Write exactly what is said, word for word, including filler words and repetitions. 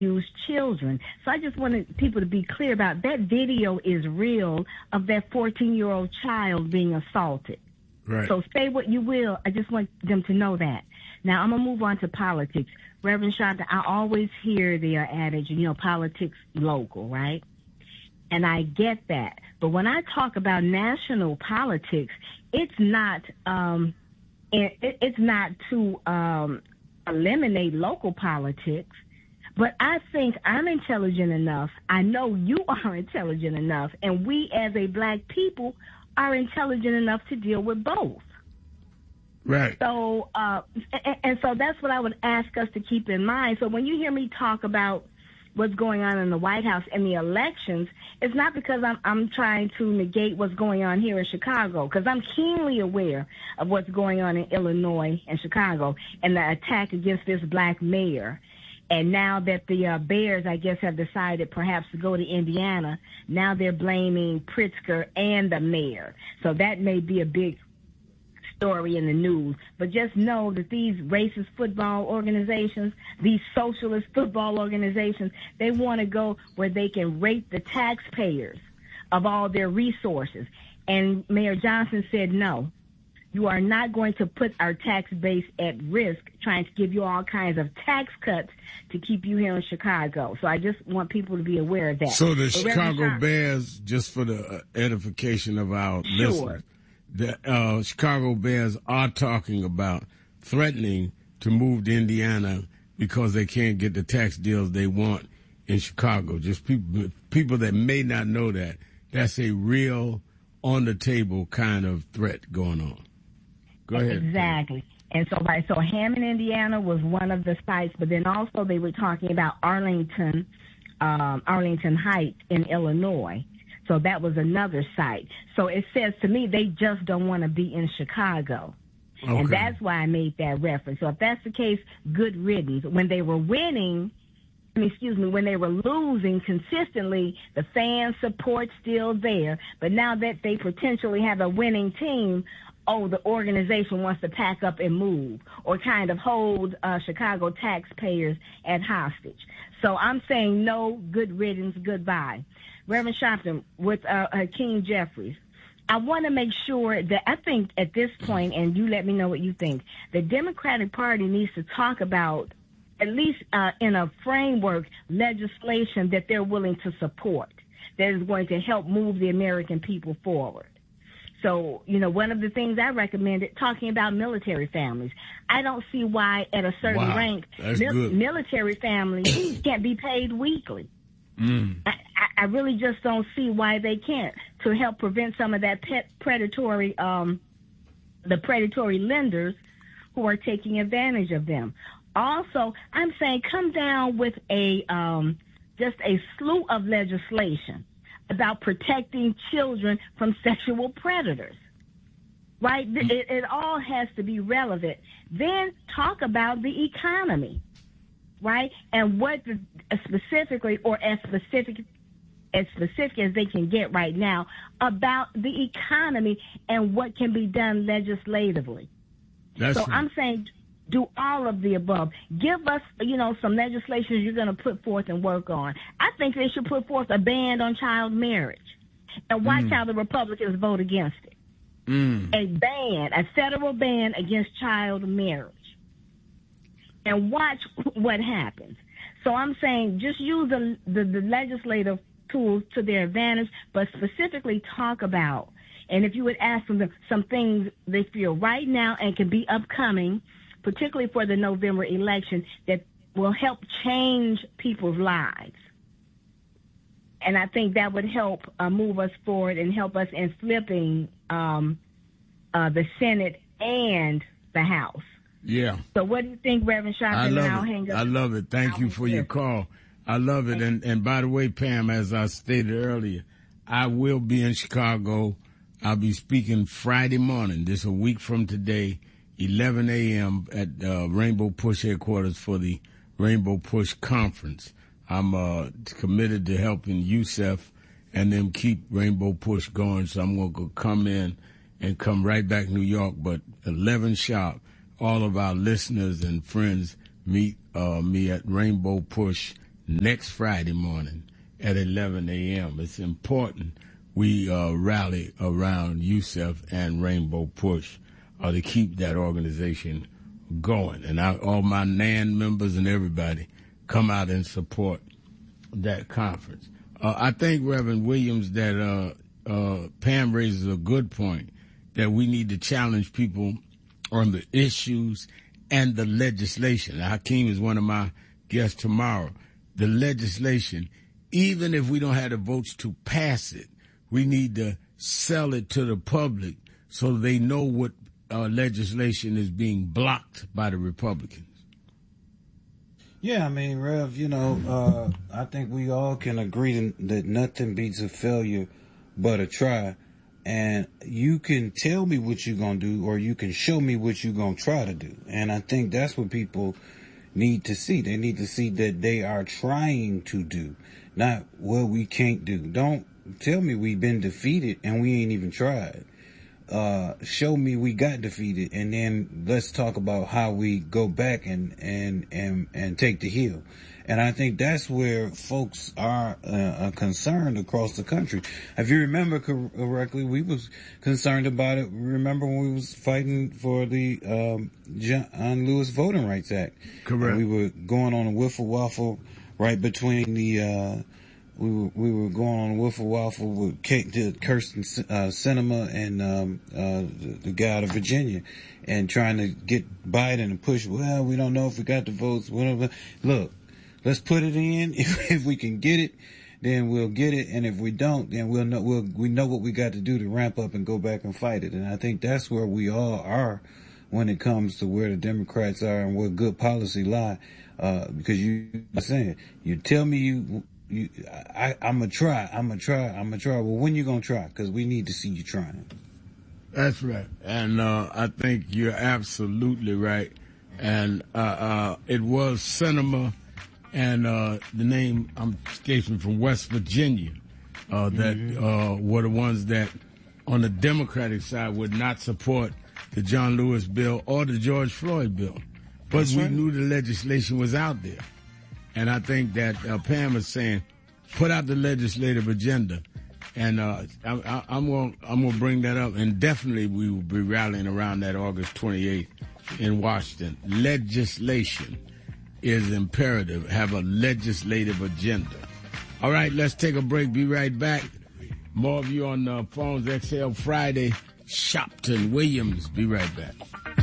use children. So I just wanted people to be clear about that video is real of that fourteen-year-old child being assaulted. Right. So say what you will. I just want them to know that. Now, I'm going to move on to politics. Reverend Sharpton, I always hear the uh, adage, you know, politics local, right? And I get that. But when I talk about national politics, it's not um, it, it's not to um, eliminate local politics. But I think I'm intelligent enough. I know you are intelligent enough. And we as a black people are intelligent enough to deal with both. Right. So, uh, and, and so that's what I would ask us to keep in mind. So when you hear me talk about what's going on in the White House and the elections, it's not because I'm, I'm trying to negate what's going on here in Chicago, because I'm keenly aware of what's going on in Illinois and Chicago and the attack against this black mayor. And now that the uh, Bears, I guess, have decided perhaps to go to Indiana, now they're blaming Pritzker and the mayor. So that may be a big story in the news. But just know that these racist football organizations, these socialist football organizations, they want to go where they can rape the taxpayers of all their resources. And Mayor Johnson said no. You are not going to put our tax base at risk trying to give you all kinds of tax cuts to keep you here in Chicago. So I just want people to be aware of that. So the but Chicago John- Bears, just for the edification of our sure. listeners, the uh, Chicago Bears are talking about threatening to move to Indiana because they can't get the tax deals they want in Chicago. Just people, people that may not know that, that's a real on-the-table kind of threat going on. Go ahead. Exactly. And so, right, so Hammond, Indiana was one of the sites, but then also they were talking about Arlington, um, Arlington Heights in Illinois. So that was another site. So it says to me they just don't want to be in Chicago. Okay. And that's why I made that reference. So if that's the case, good riddance. When they were winning, I mean, excuse me, when they were losing consistently, the fan support's still there. But now that they potentially have a winning team, oh, the organization wants to pack up and move or kind of hold uh, Chicago taxpayers at hostage. So I'm saying no, good riddance, goodbye. Reverend Sharpton, with uh, uh, King Jeffries, I want to make sure that I think at this point, and you let me know what you think, the Democratic Party needs to talk about, at least uh, in a framework, legislation that they're willing to support that is going to help move the American people forward. So, you know, one of the things I recommended, talking about military families. I don't see why at a certain wow, rank, mil- military families can't be paid weekly. Mm. I, I really just don't see why they can't, to help prevent some of that pet predatory, um, the predatory lenders who are taking advantage of them. Also, I'm saying come down with a um, just a slew of legislation about protecting children from sexual predators, right? It, it all has to be relevant. Then talk about the economy, right? And what the, specifically, or as specific as specific as they can get right now, about the economy and what can be done legislatively. That's so right. I'm saying do all of the above. Give us, you know, some legislation you're going to put forth and work on. I think they should put forth a ban on child marriage and watch mm. how the Republicans vote against it. Mm. A ban, a federal ban against child marriage. And watch what happens. So I'm saying just use the, the, the legislative tools to their advantage, but specifically talk about, and if you would ask them some things they feel right now and can be upcoming, particularly for the November election, that will help change people's lives. And I think that would help uh, move us forward and help us in flipping um, uh, the Senate and the House. Yeah. So what do you think, Reverend Sharpton? I love I'll it. hang up. I love it. Thank I'll you for your call. I love it. And, and by the way, Pam, as I stated earlier, I will be in Chicago. I'll be speaking Friday morning, this a week from today, eleven a.m. at uh, Rainbow Push headquarters for the Rainbow Push Conference. I'm uh, committed to helping Youssef and them keep Rainbow Push going, so I'm going to come in and come right back to New York. But eleven sharp, all of our listeners and friends meet uh, me at Rainbow Push next Friday morning at eleven a.m. It's important we uh, rally around Yusef and Rainbow Push uh, to keep that organization going. And I, all my N A N members and everybody come out and support that conference. Uh, I think, Reverend Williams, that uh, uh, Pam raises a good point, that we need to challenge people on the issues and the legislation. Hakeem is one of my guests tomorrow. The legislation, even if we don't have the votes to pass it, we need to sell it to the public so they know what uh, legislation is being blocked by the Republicans. Yeah, I mean, Rev, you know, uh, I think we all can agree that nothing beats a failure but a try. And you can tell me what you're going to do, or you can show me what you're going to try to do. And I think that's what people need to see. They need to see that they are trying to do, not what we can't do. Don't tell me we've been defeated and we ain't even tried. Uh, show me we got defeated, and then let's talk about how we go back and, and, and, and take the hill. And I think that's where folks are uh, concerned across the country. If you remember correctly, we was concerned about it. Remember when we was fighting for the um, John Lewis Voting Rights Act? Correct. And we were going on a wiffle waffle right between the. Uh, we were we were going on a wiffle waffle with Kate, Kirsten uh, Sinema and um, uh, the, the guy out of Virginia, and trying to get Biden to push. Well, we don't know if we got the votes. Whatever. Look. Let's put it in. If, if we can get it, then we'll get it. And if we don't, then we'll know, we'll, we know what we got to do to ramp up and go back and fight it. And I think that's where we all are when it comes to where the Democrats are and where good policy lie. Uh, because you are saying, you tell me you, you, I, I'm gonna try, I'm gonna try, I'm gonna try. Well, when you gonna try? Cause we need to see you trying. That's right. And, uh, I think you're absolutely right. And, uh, uh, it was Sinema and uh, the name I'm escaping from West Virginia, uh, that mm-hmm. uh, were the ones that, on the Democratic side, would not support the John Lewis bill or the George Floyd bill. But That's we right. knew the legislation was out there. And I think that uh, Pam is saying, put out the legislative agenda. And uh, I, I, I'm going I'm gonna bring that up. And definitely we will be rallying around that August twenty-eighth in Washington. Legislation is imperative. Have a legislative agenda. All right, let's take a break. Be right back. More of you on uh, Phones Exhale Friday. Shopton Williams. Be right back.